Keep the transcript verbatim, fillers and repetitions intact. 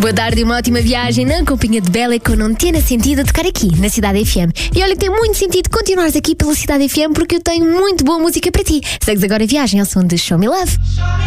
Boa tarde e uma ótima viagem na companhia de Bela com Não Tiene Sentido a tocar aqui na Cidade F M. E olha que tem muito sentido continuares aqui pela Cidade F M porque eu tenho muito boa música para ti. Segues agora a viagem ao som de Show Me Love.